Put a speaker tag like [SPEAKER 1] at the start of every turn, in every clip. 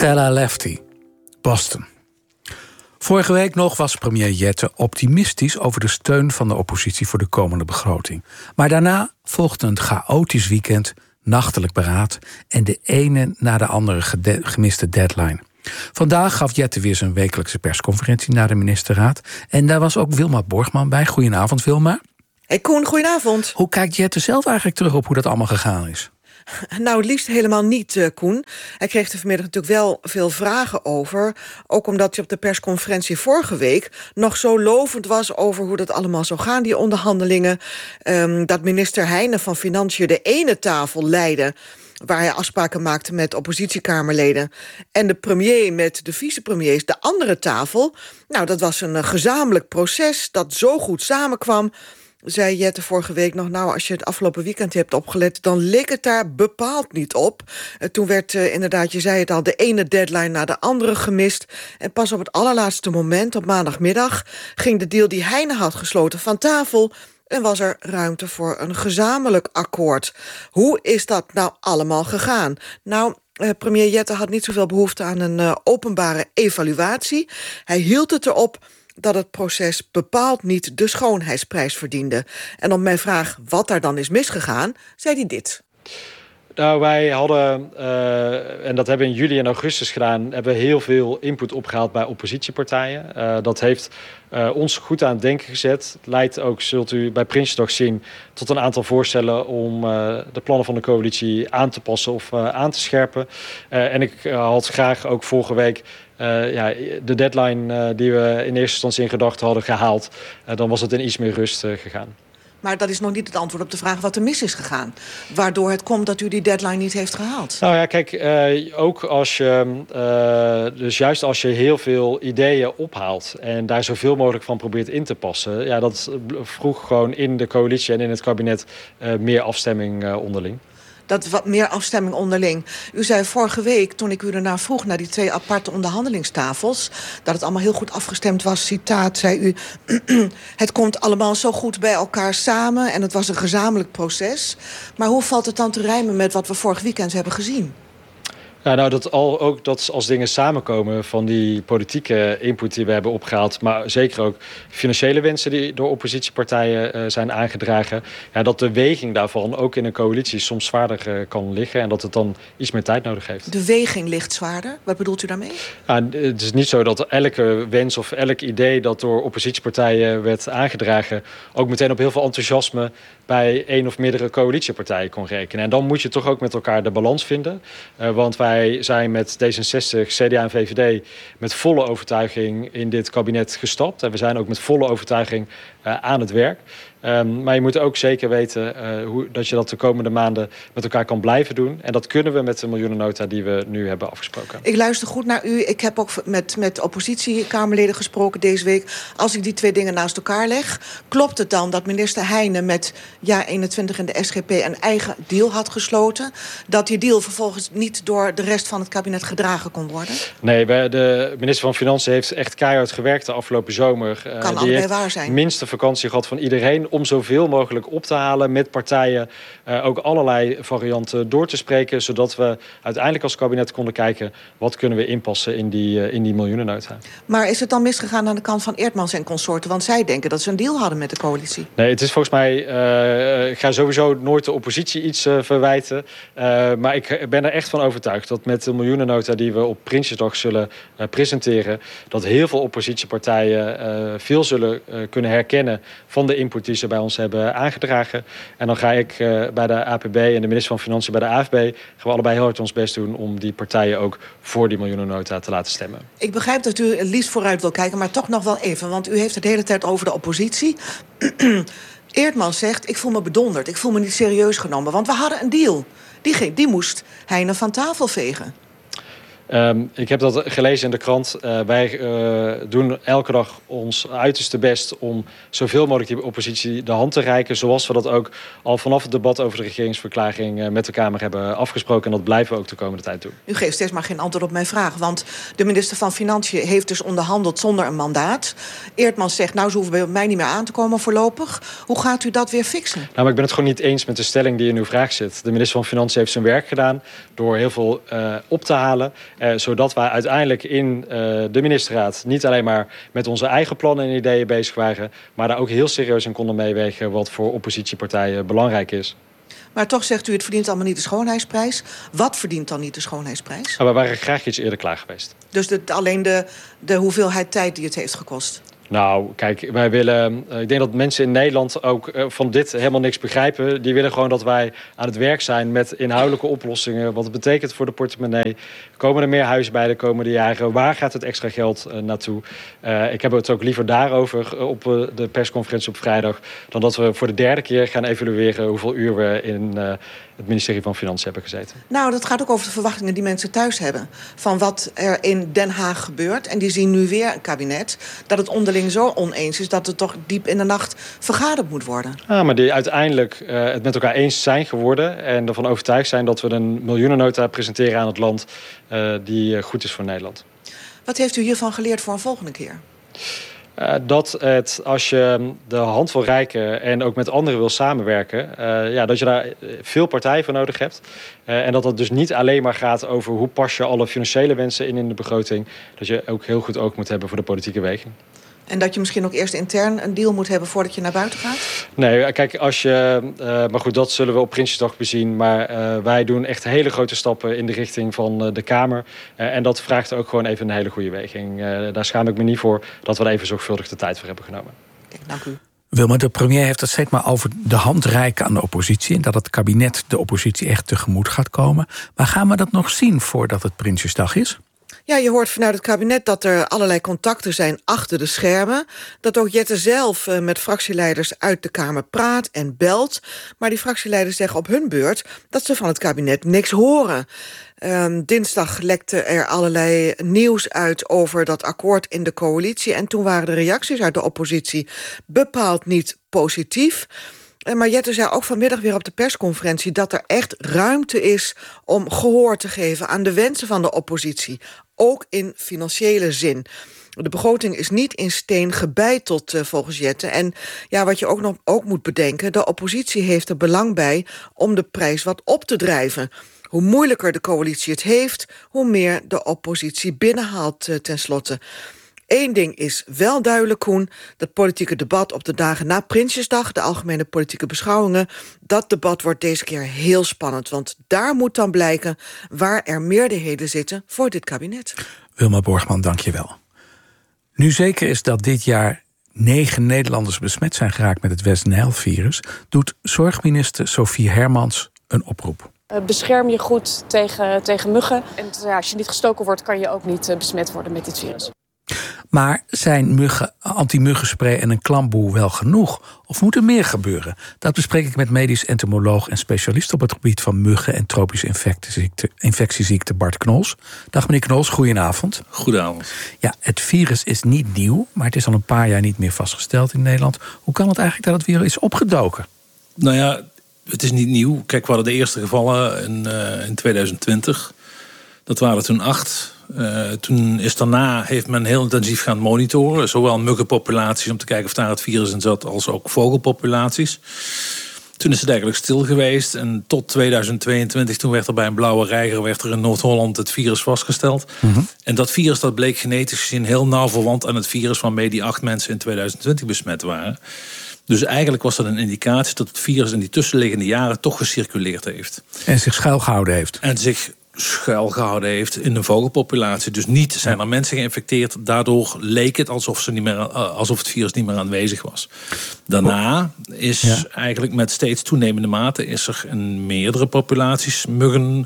[SPEAKER 1] Stella Lefty, Boston. Vorige week nog was premier Jette optimistisch over de steun van de oppositie voor de komende begroting. Maar daarna volgde een chaotisch weekend, nachtelijk beraad en de ene na de andere gemiste deadline. Vandaag gaf Jette weer zijn wekelijkse persconferentie na de ministerraad. En daar was ook Wilma Borgman bij. Goedenavond, Wilma.
[SPEAKER 2] Hey Koen, goedenavond.
[SPEAKER 1] Hoe kijkt Jette zelf eigenlijk terug op hoe dat allemaal gegaan is?
[SPEAKER 2] Nou, het liefst helemaal niet, Koen. Hij kreeg er vanmiddag natuurlijk wel veel vragen over. Ook omdat hij op de persconferentie vorige week nog zo lovend was over hoe dat allemaal zou gaan, die onderhandelingen. Dat minister Heijnen van Financiën de ene tafel leidde, waar hij afspraken maakte met oppositiekamerleden, en de premier met de vicepremiers de andere tafel. Nou, dat was een gezamenlijk proces dat zo goed samenkwam. Zei Jette vorige week nog, nou, als je het afgelopen weekend hebt opgelet, dan leek het daar bepaald niet op. Toen werd inderdaad, je zei het al, de ene deadline na de andere gemist. En pas op het allerlaatste moment, op maandagmiddag, ging de deal die Heijnen had gesloten van tafel en was er ruimte voor een gezamenlijk akkoord. Hoe is dat nou allemaal gegaan? Nou, premier Jette had niet zoveel behoefte aan een openbare evaluatie. Hij hield het erop dat het proces bepaald niet de schoonheidsprijs verdiende. En op mijn vraag wat daar dan is misgegaan, zei hij dit.
[SPEAKER 3] Nou, wij hadden, en dat hebben we in juli en augustus gedaan, hebben heel veel input opgehaald bij oppositiepartijen. Dat heeft ons goed aan het denken gezet. Het leidt ook, zult u bij Prinsjesdag zien, tot een aantal voorstellen om de plannen van de coalitie aan te passen of aan te scherpen. En ik had graag ook vorige week de deadline die we in eerste instantie in gedachten hadden gehaald. Dan was het in iets meer rust gegaan.
[SPEAKER 2] Maar dat is nog niet het antwoord op de vraag wat er mis is gegaan. Waardoor het komt dat u die deadline niet heeft gehaald.
[SPEAKER 3] Nou ja, kijk, ook als je, dus juist als je heel veel ideeën ophaalt en daar zoveel mogelijk van probeert in te passen, ja, dat vroeg gewoon in de coalitie en in het kabinet meer afstemming onderling.
[SPEAKER 2] Dat wat meer afstemming onderling. U zei vorige week, toen ik u ernaar vroeg, naar die 2 aparte onderhandelingstafels, dat het allemaal heel goed afgestemd was. Citaat, zei u, het komt allemaal zo goed bij elkaar samen en het was een gezamenlijk proces. Maar hoe valt het dan te rijmen met wat we vorig weekend hebben gezien?
[SPEAKER 3] Ja, nou, dat als dingen samenkomen van die politieke input die we hebben opgehaald, maar zeker ook financiële wensen die door oppositiepartijen zijn aangedragen, ja, dat de weging daarvan ook in een coalitie soms zwaarder kan liggen en dat het dan iets meer tijd nodig heeft.
[SPEAKER 2] De weging ligt zwaarder? Wat bedoelt u daarmee?
[SPEAKER 3] Ja, het is niet zo dat elke wens of elk idee dat door oppositiepartijen werd aangedragen ook meteen op heel veel enthousiasme bij 1 of meerdere coalitiepartijen kon rekenen. En dan moet je toch ook met elkaar de balans vinden. Want wij zijn met D66, CDA en VVD met volle overtuiging in dit kabinet gestapt. En we zijn ook met volle overtuiging aan het werk. Maar je moet ook zeker weten dat je dat de komende maanden met elkaar kan blijven doen. En dat kunnen we met de miljoenennota die we nu hebben afgesproken.
[SPEAKER 2] Ik luister goed naar u. Ik heb ook met oppositiekamerleden gesproken deze week. Als ik die 2 dingen naast elkaar leg, klopt het dan dat minister Heijnen met JA21 en de SGP een eigen deal had gesloten? Dat die deal vervolgens niet door de rest van het kabinet gedragen kon worden?
[SPEAKER 3] Nee, de minister van Financiën heeft echt keihard gewerkt de afgelopen zomer.
[SPEAKER 2] Kan allebei waar zijn.
[SPEAKER 3] Minste vakantie gehad van iedereen om zoveel mogelijk op te halen met partijen. Ook allerlei varianten door te spreken, zodat we uiteindelijk als kabinet konden kijken wat kunnen we inpassen in die miljoenennota.
[SPEAKER 2] Maar is het dan misgegaan aan de kant van Eertmans en consorten? Want zij denken dat ze een deal hadden met de coalitie.
[SPEAKER 3] Nee, het is volgens mij, ik ga sowieso nooit de oppositie iets verwijten. Maar ik ben er echt van overtuigd dat met de miljoenennota die we op Prinsjesdag zullen presenteren, dat heel veel oppositiepartijen veel zullen kunnen herkennen van de input die ze bij ons hebben aangedragen. En dan ga ik bij de APB en de minister van Financiën bij de AFB, gaan we allebei heel hard ons best doen om die partijen ook voor die miljoenennota te laten stemmen.
[SPEAKER 2] Ik begrijp dat u het liefst vooruit wil kijken, maar toch nog wel even, want u heeft het de hele tijd over de oppositie. Eertmans zegt, ik voel me bedonderd, ik voel me niet serieus genomen, want we hadden een deal. Die moest Heijnen van tafel vegen.
[SPEAKER 3] Ik heb dat gelezen in de krant. Wij doen elke dag ons uiterste best om zoveel mogelijk die oppositie de hand te reiken. Zoals we dat ook al vanaf het debat over de regeringsverklaring met de Kamer hebben afgesproken. En dat blijven we ook de komende tijd doen.
[SPEAKER 2] U geeft steeds maar geen antwoord op mijn vraag. Want de minister van Financiën heeft dus onderhandeld zonder een mandaat. Eertmans zegt, nou, ze hoeven bij mij niet meer aan te komen voorlopig. Hoe gaat u dat weer fixen?
[SPEAKER 3] Nou, maar ik ben het gewoon niet eens met de stelling die in uw vraag zit. De minister van Financiën heeft zijn werk gedaan door heel veel op te halen. Zodat wij uiteindelijk in de ministerraad niet alleen maar met onze eigen plannen en ideeën bezig waren, maar daar ook heel serieus in konden meewegen wat voor oppositiepartijen belangrijk is.
[SPEAKER 2] Maar toch zegt u, het verdient allemaal niet de schoonheidsprijs. Wat verdient dan niet de schoonheidsprijs?
[SPEAKER 3] Maar we waren graag iets eerder klaar geweest.
[SPEAKER 2] Dus alleen de hoeveelheid tijd die het heeft gekost?
[SPEAKER 3] Nou, kijk, wij willen. Ik denk dat mensen in Nederland ook van dit helemaal niks begrijpen. Die willen gewoon dat wij aan het werk zijn met inhoudelijke oplossingen. Wat het betekent voor de portemonnee. Komen er meer huizen bij de komende jaren? Waar gaat het extra geld naartoe? Ik heb het ook liever daarover op de persconferentie op vrijdag. Dan dat we voor de derde keer gaan evalueren hoeveel uur we in het ministerie van Financiën hebben gezeten.
[SPEAKER 2] Nou, dat gaat ook over de verwachtingen die mensen thuis hebben. Van wat er in Den Haag gebeurt. En die zien nu weer een kabinet dat het onderling zo oneens is dat het toch diep in de nacht vergaderd moet worden.
[SPEAKER 3] Maar die uiteindelijk het met elkaar eens zijn geworden en ervan overtuigd zijn dat we een miljoenennota presenteren aan het land die goed is voor Nederland.
[SPEAKER 2] Wat heeft u hiervan geleerd voor een volgende keer?
[SPEAKER 3] Dat het, als je de hand wil reiken en ook met anderen wil samenwerken, dat je daar veel partijen voor nodig hebt. En dat het dus niet alleen maar gaat over hoe pas je alle financiële wensen in de begroting. Dat je ook heel goed oog moet hebben voor de politieke weging. En
[SPEAKER 2] dat je misschien ook eerst intern een deal moet hebben voordat je naar buiten gaat?
[SPEAKER 3] Nee, kijk, maar goed, dat zullen we op Prinsjesdag bezien. Maar wij doen echt hele grote stappen in de richting van de Kamer. En dat vraagt ook gewoon even een hele goede weging. Daar schaam ik me niet voor dat we er even zorgvuldig de tijd voor hebben genomen.
[SPEAKER 2] Kijk, dank u.
[SPEAKER 1] Wilma, de premier heeft het steeds maar over de hand reiken aan de oppositie en dat het kabinet de oppositie echt tegemoet gaat komen. Maar gaan we dat nog zien voordat het Prinsjesdag is?
[SPEAKER 2] Ja, je hoort vanuit het kabinet dat er allerlei contacten zijn achter de schermen. Dat ook Jette zelf met fractieleiders uit de Kamer praat en belt. Maar die fractieleiders zeggen op hun beurt dat ze van het kabinet niks horen. Dinsdag lekte er allerlei nieuws uit over dat akkoord in de coalitie. En toen waren de reacties uit de oppositie bepaald niet positief. Maar Jette zei ook vanmiddag weer op de persconferentie dat er echt ruimte is om gehoor te geven aan de wensen van de oppositie. Ook in financiële zin. De begroting is niet in steen gebeiteld volgens Jette. En ja, wat je ook moet bedenken, de oppositie heeft er belang bij om de prijs wat op te drijven. Hoe moeilijker de coalitie het heeft, hoe meer de oppositie binnenhaalt tenslotte. Eén ding is wel duidelijk, Koen. Dat politieke debat op de dagen na Prinsjesdag, de algemene politieke beschouwingen, dat debat wordt deze keer heel spannend. Want daar moet dan blijken waar er meerderheden zitten voor dit kabinet.
[SPEAKER 1] Wilma Borgman, dank je wel. Nu zeker is dat dit jaar 9 Nederlanders besmet zijn geraakt met het West-Nijl-virus, doet zorgminister Sophie Hermans een oproep.
[SPEAKER 4] Bescherm je goed tegen muggen. En als je niet gestoken wordt, kan je ook niet besmet worden met dit virus.
[SPEAKER 1] Maar zijn anti-muggenspray en een klamboe wel genoeg? Of moet er meer gebeuren? Dat bespreek ik met medisch entomoloog en specialist op het gebied van muggen en tropische infectieziekte Bart Knols. Dag meneer Knols, goedenavond.
[SPEAKER 5] Goedenavond.
[SPEAKER 1] Ja, het virus is niet nieuw, maar het is al een paar jaar niet meer vastgesteld in Nederland. Hoe kan het eigenlijk dat het weer is opgedoken?
[SPEAKER 5] Nou ja, het is niet nieuw. Kijk, we hadden de eerste gevallen in 2020. Dat waren toen 8. Toen heeft men heel intensief gaan monitoren. Zowel muggenpopulaties om te kijken of daar het virus in zat, als ook vogelpopulaties. Toen is het eigenlijk stil geweest. En tot 2022, toen werd er bij een blauwe reiger in Noord-Holland het virus vastgesteld. Mm-hmm. En dat virus dat bleek genetisch gezien heel nauw verwant aan het virus waarmee die 8 mensen in 2020 besmet waren. Dus eigenlijk was dat een indicatie dat het virus in die tussenliggende jaren toch gecirculeerd heeft.
[SPEAKER 1] En zich schuilgehouden heeft.
[SPEAKER 5] En zich schuilgehouden heeft in de vogelpopulatie. Dus niet zijn er mensen geïnfecteerd. Daardoor leek het alsof het virus niet meer aanwezig was. Daarna is eigenlijk met steeds toenemende mate is er in meerdere populaties muggen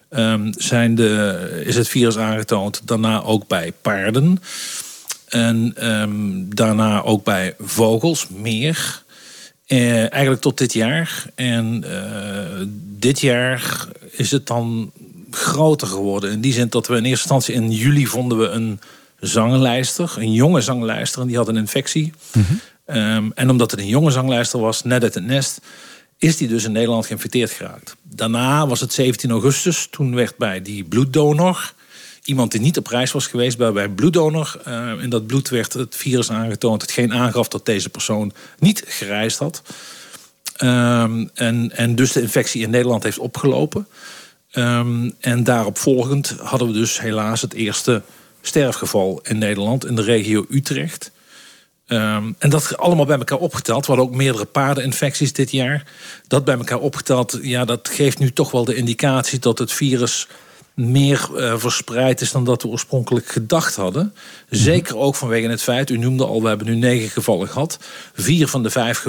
[SPEAKER 5] is het virus aangetoond. Daarna ook bij paarden. En daarna ook bij vogels meer. Eigenlijk tot dit jaar. En dit jaar is het dan groter geworden. In die zin dat we in eerste instantie in juli vonden we een zanglijster. Een jonge zanglijster. En die had een infectie. Mm-hmm. En omdat het een jonge zanglijster was, net uit het nest, is die dus in Nederland geïnfecteerd geraakt. Daarna was het 17 augustus. Toen werd bij die bloeddonor, iemand die niet op reis was geweest, bij bloeddonor, in dat bloed werd het virus aangetoond. Hetgeen aangaf dat deze persoon niet gereisd had. En dus de infectie in Nederland heeft opgelopen. En daarop volgend hadden we dus helaas het eerste sterfgeval in Nederland, in de regio Utrecht. En dat allemaal bij elkaar opgeteld. We hadden ook meerdere paardeninfecties dit jaar. Dat bij elkaar opgeteld, ja, dat geeft nu toch wel de indicatie dat het virus meer verspreid is dan dat we oorspronkelijk gedacht hadden. Zeker ook vanwege het feit, u noemde al, we hebben nu 9 gevallen gehad. 4 van de 5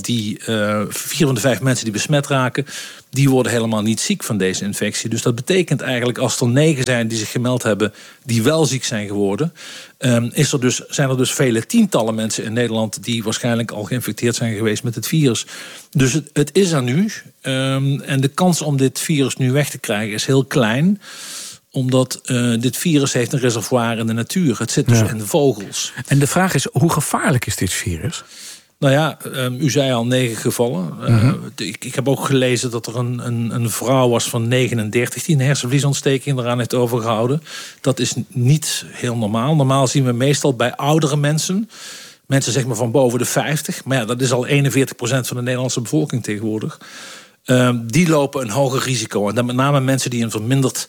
[SPEAKER 5] mensen die besmet raken, die worden helemaal niet ziek van deze infectie. Dus dat betekent eigenlijk, als er 9 zijn die zich gemeld hebben, die wel ziek zijn geworden, zijn er dus vele tientallen mensen in Nederland die waarschijnlijk al geïnfecteerd zijn geweest met het virus. Dus het is er nu. En de kans om dit virus nu weg te krijgen is heel klein, omdat dit virus heeft een reservoir in de natuur. Het zit dus in de vogels.
[SPEAKER 1] En de vraag is, hoe gevaarlijk is dit virus?
[SPEAKER 5] Nou ja, u zei al 9 gevallen. Ik heb ook gelezen dat er een vrouw was van 39... die een hersenvliesontsteking eraan heeft overgehouden. Dat is niet heel normaal. Normaal zien we meestal bij oudere mensen, zeg maar van boven de 50... maar ja, dat is al 41% van de Nederlandse bevolking tegenwoordig. Die lopen een hoger risico. En dan met name mensen die een verminderd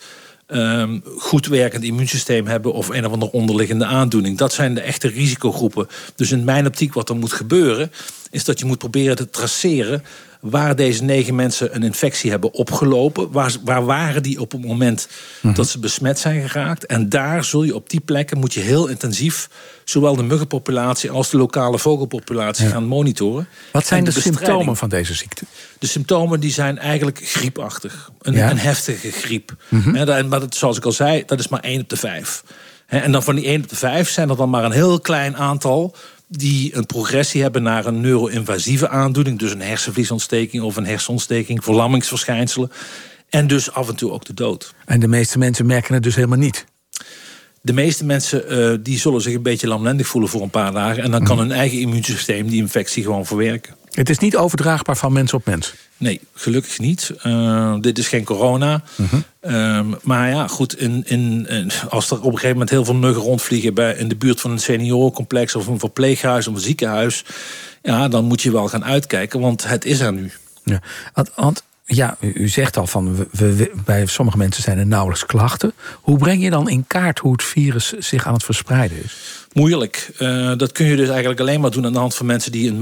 [SPEAKER 5] goed werkend immuunsysteem hebben of een of andere onderliggende aandoening. Dat zijn de echte risicogroepen. Dus in mijn optiek wat er moet gebeuren, is dat je moet proberen te traceren waar deze 9 mensen een infectie hebben opgelopen. Waar waren die op het moment dat ze besmet zijn geraakt? En daar zul je op die plekken moet je heel intensief zowel de muggenpopulatie als de lokale vogelpopulatie gaan monitoren.
[SPEAKER 1] Wat zijn de symptomen van deze ziekte?
[SPEAKER 5] De symptomen die zijn eigenlijk griepachtig. Een heftige griep. Maar dat, zoals ik al zei, dat is maar 1 op de 5. En dan van die 1 op de 5 zijn er dan maar een heel klein aantal die een progressie hebben naar een neuro-invasieve aandoening. Dus een hersenvliesontsteking of een hersenontsteking, verlammingsverschijnselen. En dus af en toe ook de dood.
[SPEAKER 1] En de meeste mensen merken het dus helemaal niet?
[SPEAKER 5] De meeste mensen die zullen zich een beetje lamlendig voelen voor een paar dagen. En dan kan hun eigen immuunsysteem die infectie gewoon verwerken. Het
[SPEAKER 1] is niet overdraagbaar van mens op mens?
[SPEAKER 5] Nee, gelukkig niet. Dit is geen corona. Maar ja, goed, als er op een gegeven moment heel veel muggen rondvliegen in de buurt van een seniorencomplex of een verpleeghuis of een ziekenhuis, ja, dan moet je wel gaan uitkijken, want het is er nu.
[SPEAKER 1] Ja, want ja, u zegt al van bij sommige mensen zijn er nauwelijks klachten. Hoe breng je dan in kaart hoe het virus zich aan het verspreiden is?
[SPEAKER 5] Moeilijk. Dat kun je dus eigenlijk alleen maar doen aan de hand van mensen die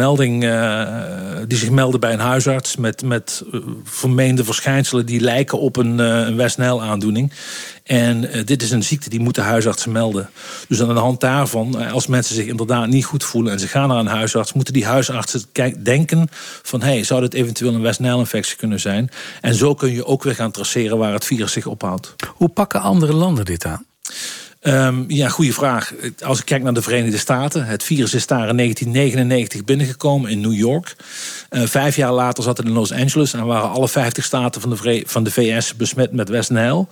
[SPEAKER 5] die zich melden bij een huisarts met vermeende verschijnselen die lijken op een West Nijl-aandoening. En dit is een ziekte die moeten huisartsen melden. Dus aan de hand daarvan, als mensen zich inderdaad niet goed voelen en ze gaan naar een huisarts, moeten die huisartsen denken van zou dit eventueel een West Nijl-infectie kunnen zijn? En zo kun je ook weer gaan traceren waar het virus zich ophoudt.
[SPEAKER 1] Hoe pakken andere landen dit aan?
[SPEAKER 5] Ja, goede vraag. Als ik kijk naar de Verenigde Staten, het virus is daar in 1999 binnengekomen in New York. 5 jaar later zat het in Los Angeles en waren alle 50 staten van de VS besmet met West Nijl.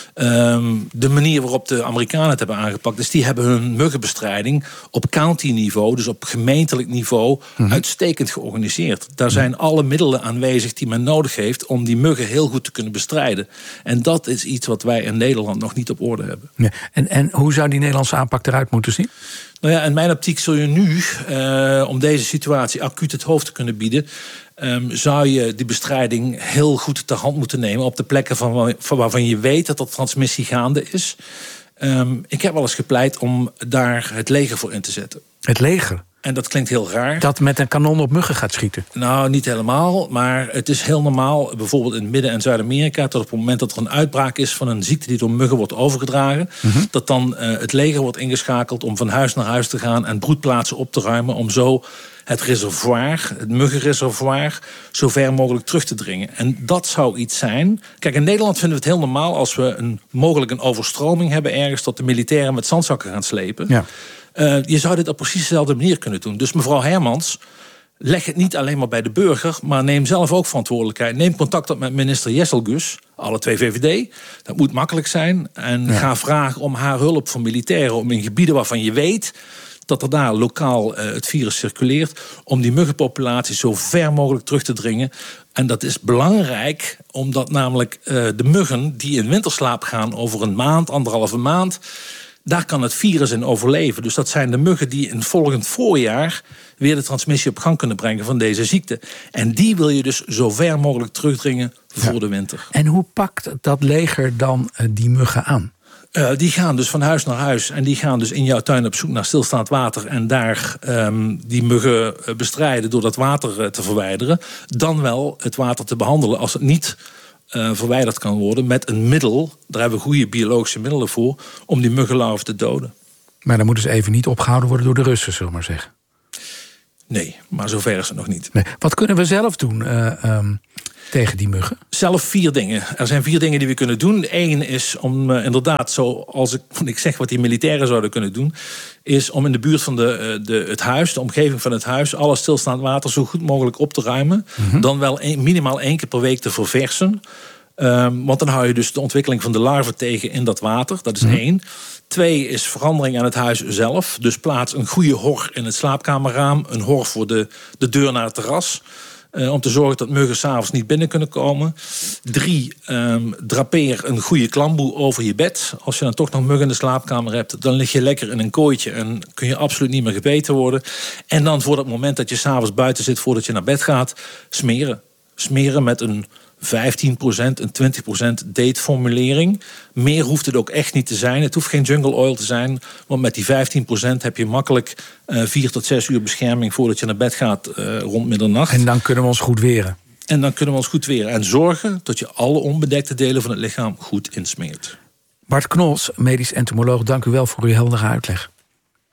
[SPEAKER 5] De manier waarop de Amerikanen het hebben aangepakt is, die hebben hun muggenbestrijding op county-niveau, dus op gemeentelijk niveau, uitstekend georganiseerd. Daar zijn alle middelen aanwezig die men nodig heeft om die muggen heel goed te kunnen bestrijden. En dat is iets wat wij in Nederland nog niet op orde hebben.
[SPEAKER 1] Ja, en hoe zou die Nederlandse aanpak eruit moeten zien?
[SPEAKER 5] Nou ja, in mijn optiek zul je nu, om deze situatie acuut het hoofd te kunnen bieden, zou je die bestrijding heel goed ter hand moeten nemen op de plekken waarvan je weet dat er transmissie gaande is. Ik heb wel eens gepleit om daar het leger voor in te zetten.
[SPEAKER 1] Het leger?
[SPEAKER 5] En dat klinkt heel raar.
[SPEAKER 1] Dat met een kanon op muggen gaat schieten?
[SPEAKER 5] Nou, niet helemaal. Maar het is heel normaal, bijvoorbeeld in Midden- en Zuid-Amerika, tot op het moment dat er een uitbraak is van een ziekte die door muggen wordt overgedragen, dat dan het leger wordt ingeschakeld om van huis naar huis te gaan en broedplaatsen op te ruimen, om zo het reservoir, het muggenreservoir, zo ver mogelijk terug te dringen. En dat zou iets zijn. Kijk, in Nederland vinden we het heel normaal als we mogelijk een overstroming hebben ergens, dat de militairen met zandzakken gaan slepen. Ja. Je zou dit op precies dezelfde manier kunnen doen. Dus mevrouw Hermans, leg het niet alleen maar bij de burger, maar neem zelf ook verantwoordelijkheid. Neem contact op met minister Jesselgus, alle 2 VVD. Dat moet makkelijk zijn. En ga vragen om haar hulp voor militairen, om in gebieden waarvan je weet dat er daar lokaal het virus circuleert, om die muggenpopulatie zo ver mogelijk terug te dringen. En dat is belangrijk, omdat namelijk de muggen die in winterslaap gaan over een maand, 1,5 maand, Daar kan het virus in overleven. Dus dat zijn de muggen die in het volgend voorjaar weer de transmissie op gang kunnen brengen van deze ziekte. En die wil je dus zo ver mogelijk terugdringen voor de winter.
[SPEAKER 1] En hoe pakt dat leger dan die muggen aan?
[SPEAKER 5] Die gaan dus van huis naar huis en die gaan dus in jouw tuin op zoek naar stilstaand water en daar die muggen bestrijden door dat water te verwijderen. Dan wel het water te behandelen als het niet verwijderd kan worden met een middel. Daar hebben we goede biologische middelen voor om die muggenlarven te doden.
[SPEAKER 1] Maar dan moet dus even niet opgehouden worden door de Russen, zullen we maar zeggen.
[SPEAKER 5] Nee, maar zover is het nog niet.
[SPEAKER 1] Nee. Wat kunnen we zelf doen tegen die muggen?
[SPEAKER 5] Zelf 4 dingen. Er zijn 4 dingen die we kunnen doen. 1 is om inderdaad, zoals ik zeg wat die militairen zouden kunnen doen, is om in de buurt van het huis, de omgeving van het huis, alle stilstaand water zo goed mogelijk op te ruimen. Mm-hmm. Dan wel minimaal 1 keer per week te verversen. Want dan hou je dus de ontwikkeling van de larven tegen in dat water. Dat is 1. 2 is verandering aan het huis zelf. Dus plaats een goede hor in het slaapkamerraam. Een hor voor de deur naar het terras. Om te zorgen dat muggen 's avonds niet binnen kunnen komen. 3, drapeer een goede klamboe over je bed. Als je dan toch nog muggen in de slaapkamer hebt, dan lig je lekker in een kooitje en kun je absoluut niet meer gebeten worden. En dan voor dat moment dat je 's avonds buiten zit voordat je naar bed gaat, smeren. Smeren met een 15%, een 20% dateformulering. Meer hoeft het ook echt niet te zijn. Het hoeft geen jungle oil te zijn. Want met die 15% heb je makkelijk 4 tot 6 uur bescherming voordat je naar bed gaat rond middernacht.
[SPEAKER 1] En dan kunnen we ons goed weren.
[SPEAKER 5] En zorgen dat je alle onbedekte delen van het lichaam goed insmeert.
[SPEAKER 1] Bart Knols, medisch entomoloog, dank u wel voor uw heldere uitleg.